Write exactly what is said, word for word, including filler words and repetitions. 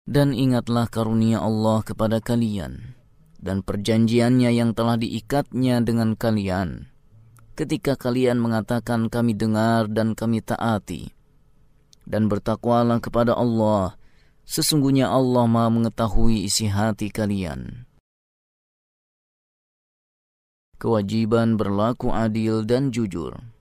Dan ingatlah karunia Allah kepada kalian dan perjanjiannya yang telah diikatnya dengan kalian ketika kalian mengatakan kami dengar dan kami taati. Dan bertakwalah kepada Allah, sesungguhnya Allah Maha mengetahui isi hati kalian. Kewajiban berlaku adil dan jujur.